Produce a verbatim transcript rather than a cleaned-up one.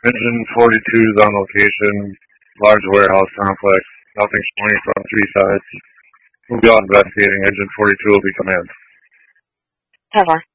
Engine forty-two is on location. Large warehouse complex. Nothing showing from three sides. We'll be out investigating. Engine forty-two will be command. Cover.